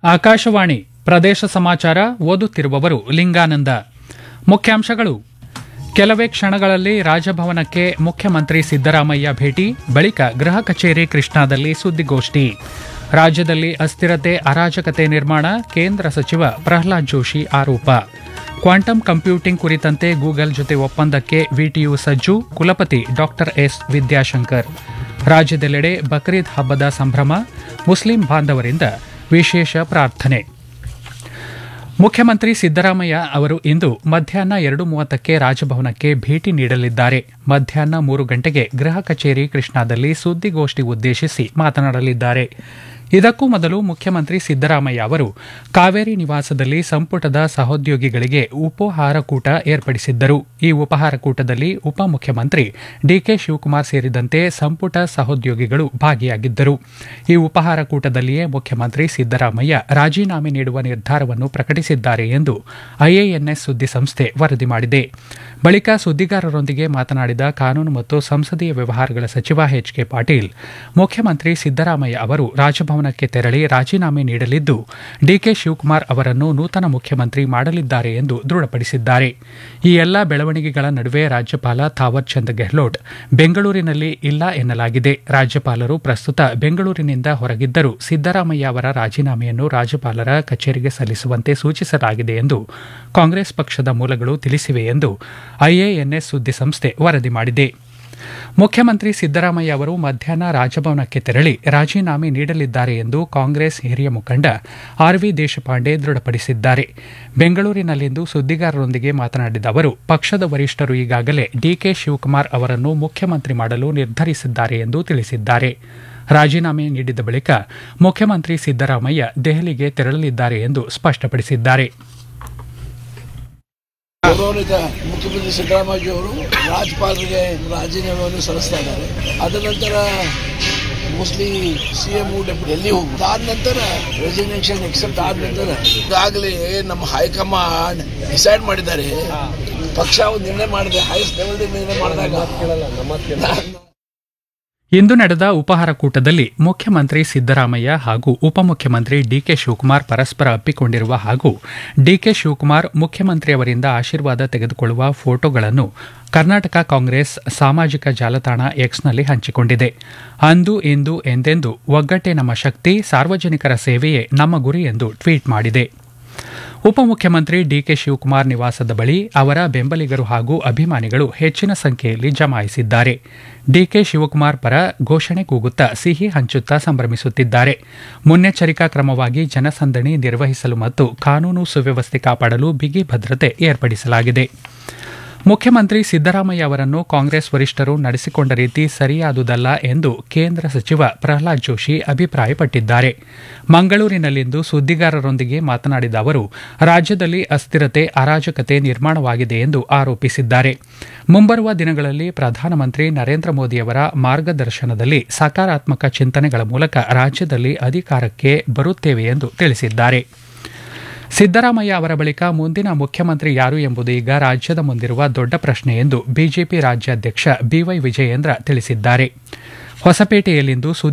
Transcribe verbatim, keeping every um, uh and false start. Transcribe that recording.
ಆಕಾಶವಾಣಿ ಪ್ರದೇಶ ಸಮಾಚಾರ ಓದುತ್ತಿರುವವರು ಲಿಂಗಾನಂದ. ಮುಖ್ಯಾಂಶಗಳು: ಕೆಲವೇ ಕ್ಷಣಗಳಲ್ಲಿ ರಾಜಭವನಕ್ಕೆ ಮುಖ್ಯಮಂತ್ರಿ ಸಿದ್ದರಾಮಯ್ಯ ಭೇಟಿ, ಬಳಿಕ ಗೃಹ ಕಚೇರಿ ಕೃಷ್ಣಾದಲ್ಲಿ ಸುದ್ದಿಗೋಷ್ಠಿ. ರಾಜ್ಯದಲ್ಲಿ ಅಸ್ಥಿರತೆ, ಅರಾಜಕತೆ ನಿರ್ಮಾಣ, ಕೇಂದ್ರ ಸಚಿವ ಪ್ರಹ್ಲಾದ್ ಜೋಶಿ ಆರೋಪ. ಕ್ವಾಂಟಮ್ ಕಂಪ್ಯೂಟಿಂಗ್ ಕುರಿತಂತೆ ಗೂಗಲ್ ಜೊತೆ ಒಪ್ಪಂದಕ್ಕೆ ವಿಟಿಯು ಸಜ್ಜು, ಕುಲಪತಿ ಡಾ ಎಸ್ ವಿದ್ಯಾಶಂಕರ್. ರಾಜ್ಯದೆಲ್ಲೆಡೆ ಬಕ್ರೀದ್ ಹಬ್ಬದ ಸಂಭ್ರಮ, ಮುಸ್ಲಿಂ ಬಾಂಧವರಿಂದ ವಿಶೇಷ ಪ್ರಾರ್ಥನೆ. ಮುಖ್ಯಮಂತ್ರಿ ಸಿದ್ದರಾಮಯ್ಯ ಅವರು ಇಂದು ಮಧ್ಯಾಹ್ನ ಎರಡು ಮೂವತ್ತಕ್ಕೆ ರಾಜಭವನಕ್ಕೆ ಭೇಟಿ ನೀಡಲಿದ್ದಾರೆ. ಮಧ್ಯಾಹ್ನ ಮೂರು ಗಂಟೆಗೆ ಗೃಹ ಕಚೇರಿ ಕೃಷ್ಣಾದಲ್ಲಿ ಸುದ್ದಿಗೋಷ್ಠಿ ಉದ್ದೇಶಿಸಿ ಮಾತನಾಡಲಿದ್ದಾರೆ. ಇದಕ್ಕೂ ಮೊದಲು ಮುಖ್ಯಮಂತ್ರಿ ಸಿದ್ದರಾಮಯ್ಯ ಅವರು ಕಾವೇರಿ ನಿವಾಸದಲ್ಲಿ ಸಂಪುಟದ ಸಹೋದ್ಯೋಗಿಗಳಿಗೆ ಉಪಹಾರ ಕೂಟ ಏರ್ಪಡಿಸಿದ್ದರು. ಈ ಉಪಹಾರ ಕೂಟದಲ್ಲಿ ಉಪಮುಖ್ಯಮಂತ್ರಿ ಡಿಕೆ ಶಿವಕುಮಾರ್ ಸೇರಿದಂತೆ ಸಂಪುಟ ಸಹೋದ್ಯೋಗಿಗಳು ಭಾಗಿಯಾಗಿದ್ದರು. ಈ ಉಪಹಾರ ಕೂಟದಲ್ಲಿಯೇ ಮುಖ್ಯಮಂತ್ರಿ ಸಿದ್ದರಾಮಯ್ಯ ರಾಜೀನಾಮೆ ನೀಡುವ ನಿರ್ಧಾರವನ್ನು ಪ್ರಕಟಿಸಿದ್ದಾರೆ ಎಂದು ಐಎಎನ್ಎಸ್ ಸುದ್ದಿಸಂಸ್ಥೆ ವರದಿ ಮಾಡಿದೆ. ಬಳಿಕ ಸುದ್ದಿಗಾರರೊಂದಿಗೆ ಮಾತನಾಡಿದ ಕಾನೂನು ಮತ್ತು ಸಂಸದೀಯ ವ್ಯವಹಾರಗಳ ಸಚಿವ ಎಚ್ ಕೆ ಪಾಟೀಲ್, ಮುಖ್ಯಮಂತ್ರಿ ಸಿದ್ದರಾಮಯ್ಯ ಅವರು ರಾಜಭವನಕ್ಕೆ ತೆರಳಿ ರಾಜೀನಾಮೆ ನೀಡಲಿದ್ದು, ಡಿಕೆ ಶಿವಕುಮಾರ್ ಅವರನ್ನು ನೂತನ ಮುಖ್ಯಮಂತ್ರಿ ಮಾಡಲಿದ್ದಾರೆ ಎಂದು ದೃಢಪಡಿಸಿದ್ದಾರೆ. ಈ ಎಲ್ಲಾ ಬೆಳವಣಿಗೆಗಳ ನಡುವೆ ರಾಜ್ಯಪಾಲ ಥಾವರ್ ಚಂದ್ ಗೆಹ್ಲೋಟ್ ಬೆಂಗಳೂರಿನಲ್ಲಿ ಇಲ್ಲ ಎನ್ನಲಾಗಿದೆ. ರಾಜ್ಯಪಾಲರು ಪ್ರಸ್ತುತ ಬೆಂಗಳೂರಿನಿಂದ ಹೊರಗಿದ್ದರೂ ಸಿದ್ದರಾಮಯ್ಯ ಅವರ ರಾಜೀನಾಮೆಯನ್ನು ರಾಜ್ಯಪಾಲರ ಕಚೇರಿಗೆ ಸಲ್ಲಿಸುವಂತೆ ಸೂಚಿಸಲಾಗಿದೆ ಎಂದು ಕಾಂಗ್ರೆಸ್ ಪಕ್ಷದ ಮೂಲಗಳು ತಿಳಿಸಿವೆ ಎಂದು ಐಎಎನ್ಎಸ್ ಸುದ್ದಿಸಂಸ್ಥೆ ವರದಿ ಮಾಡಿದೆ. ಮುಖ್ಯಮಂತ್ರಿ ಸಿದ್ದರಾಮಯ್ಯ ಅವರು ಮಧ್ಯಾಹ್ನ ರಾಜಭವನಕ್ಕೆ ತೆರಳಿ ರಾಜೀನಾಮೆ ನೀಡಲಿದ್ದಾರೆ ಎಂದು ಕಾಂಗ್ರೆಸ್ ಹಿರಿಯ ಮುಖಂಡ ಆರ್ ವಿ ದೇಶಪಾಂಡೆ ದೃಢಪಡಿಸಿದ್ದಾರೆ. ಬೆಂಗಳೂರಿನಲ್ಲಿಂದು ಸುದ್ದಿಗಾರರೊಂದಿಗೆ ಮಾತನಾಡಿದ ಅವರು, ಪಕ್ಷದ ವರಿಷ್ಠರು ಈಗಾಗಲೇ ಡಿಕೆ ಶಿವಕುಮಾರ್ ಅವರನ್ನು ಮುಖ್ಯಮಂತ್ರಿ ಮಾಡಲು ನಿರ್ಧರಿಸಿದ್ದಾರೆ ಎಂದು ತಿಳಿಸಿದ್ದಾರೆ. ರಾಜೀನಾಮೆ ನೀಡಿದ ಬಳಿಕ ಮುಖ್ಯಮಂತ್ರಿ ಸಿದ್ದರಾಮಯ್ಯ ದೆಹಲಿಗೆ ತೆರಳಲಿದ್ದಾರೆ ಎಂದು ಸ್ಪಷ್ಟಪಡಿಸಿದ್ದಾರೆ. ಗೌರವಾನ್ವಿತ ಮುಖ್ಯಮಂತ್ರಿ ಸಿದ್ದರಾಮಯ್ಯ ಅವರು ರಾಜ್ಯಪಾಲರಿಗೆ ರಾಜೀನಾಮೆಯನ್ನು ಸಲ್ಲಿಸ್ತಾ ಇದ್ದಾರೆ. ಅದ ನಂತರ ಮೋಸ್ಟ್ಲಿ ಸಿಎಂ ಡೆಲ್ಲಿ ಹೋಗುದು, ಆದ ನಂತರ ರೆಸಿಗ್ನೇಷನ್ ಎಕ್ಸೆಪ್ಟ್ ಆದ ನಂತರ ಈಗಾಗಲೇ ನಮ್ಮ ಹೈಕಮಾಂಡ್ ಡಿಸೈಡ್ ಮಾಡಿದ್ದಾರೆ. ಪಕ್ಷ ಒಂದು ನಿರ್ಣಯ ಮಾಡಿದೆ, ಹೈಯೆಸ್ಟ್ ಲೆವೆಲ್ ನಿರ್ಣಯ ಮಾಡಿದಾಗ ಇಂದು ನಡೆದ ಉಪಹಾರ ಕೂಟದಲ್ಲಿ ಮುಖ್ಯಮಂತ್ರಿ ಸಿದ್ದರಾಮಯ್ಯ ಹಾಗೂ ಉಪಮುಖ್ಯಮಂತ್ರಿ ಡಿಕೆ ಶಿವಕುಮಾರ್ ಪರಸ್ಪರ ಅಪ್ಪಿಕೊಂಡಿರುವ ಹಾಗೂ ಡಿಕೆ ಶಿವಕುಮಾರ್ ಮುಖ್ಯಮಂತ್ರಿಯವರಿಂದ ಆಶೀರ್ವಾದ ತೆಗೆದುಕೊಳ್ಳುವ ಫೋಟೋಗಳನ್ನು ಕರ್ನಾಟಕ ಕಾಂಗ್ರೆಸ್ ಸಾಮಾಜಿಕ ಜಾಲತಾಣ ಎಕ್ಸ್ನಲ್ಲಿ ಹಂಚಿಕೊಂಡಿದೆ. ಅಂದು ಇಂದು ಎಂದೆಂದು ಒಗ್ಗಟ್ಟೇ ನಮ್ಮ ಶಕ್ತಿ, ಸಾರ್ವಜನಿಕರ ಸೇವೆಯೇ ನಮ್ಮ ಗುರಿ ಎಂದು ಟ್ವೀಟ್ ಮಾಡಿದೆ. ಉಪಮುಖ್ಯಮಂತ್ರಿ ಡಿಕೆ ಶಿವಕುಮಾರ್ ನಿವಾಸದ ಬಳಿ ಅವರ ಬೆಂಬಲಿಗರು ಹಾಗೂ ಅಭಿಮಾನಿಗಳು ಹೆಚ್ಚಿನ ಸಂಖ್ಯೆಯಲ್ಲಿ ಜಮಾಯಿಸಿದ್ದಾರೆ. ಡಿಕೆ ಶಿವಕುಮಾರ್ ಪರ ಘೋಷಣೆ ಕೂಗುತ್ತಾ ಸಿಹಿ ಹಂಚುತ್ತಾ ಸಂಭ್ರಮಿಸುತ್ತಿದ್ದಾರೆ. ಮುನ್ನೆಚ್ಚರಿಕಾ ಕ್ರಮವಾಗಿ ಜನಸಂದಣಿ ನಿರ್ವಹಿಸಲು ಮತ್ತು ಕಾನೂನು ಸುವ್ಯವಸ್ಥೆ ಕಾಪಾಡಲು ಬಿಗಿ ಭದ್ರತೆ ಏರ್ಪಡಿಸಲಾಗಿದೆ. ಮುಖ್ಯಮಂತ್ರಿ ಸಿದ್ದರಾಮಯ್ಯ ಅವರನ್ನು ಕಾಂಗ್ರೆಸ್ ವರಿಷ್ಠರು ನಡೆಸಿಕೊಂಡ ರೀತಿ ಸರಿಯಾದುದಲ್ಲ ಎಂದು ಕೇಂದ್ರ ಸಚಿವ ಪ್ರಹ್ಲಾದ್ ಜೋಶಿ ಅಭಿಪ್ರಾಯಪಟ್ಟಿದ್ದಾರೆ. ಮಂಗಳೂರಿನಲ್ಲಿಂದು ಸುದ್ದಿಗಾರರೊಂದಿಗೆ ಮಾತನಾಡಿದ ಅವರು, ರಾಜ್ಯದಲ್ಲಿ ಅಸ್ಥಿರತೆ, ಅರಾಜಕತೆ ನಿರ್ಮಾಣವಾಗಿದೆ ಎಂದು ಆರೋಪಿಸಿದ್ದಾರೆ. ಮುಂಬರುವ ದಿನಗಳಲ್ಲಿ ಪ್ರಧಾನಮಂತ್ರಿ ನರೇಂದ್ರ ಮೋದಿಯವರ ಮಾರ್ಗದರ್ಶನದಲ್ಲಿ ಸಕಾರಾತ್ಮಕ ಚಿಂತನೆಗಳ ಮೂಲಕ ರಾಜ್ಯದಲ್ಲಿ ಅಧಿಕಾರಕ್ಕೆ ಬರುತ್ತೇವೆ ಎಂದು ತಿಳಿಸಿದ್ದಾರೆ. ಸಿದ್ದರಾಮಯ್ಯ ಅವರ ಬಳಿಕ ಮುಂದಿನ ಮುಖ್ಯಮಂತ್ರಿ ಯಾರು ಎಂಬುದು ಈಗ ರಾಜ್ಯದ ಮುಂದಿರುವ ದೊಡ್ಡ ಪ್ರಶ್ನೆ ಎಂದು ಬಿಜೆಪಿ ರಾಜ್ಯಾಧ್ಯಕ್ಷ ಬಿವೈ ವಿಜಯೇಂದ್ರ ತಿಳಿಸಿದ್ದಾರೆ. ಹೊಸಪೇಟೆಯಲ್ಲಿಂದು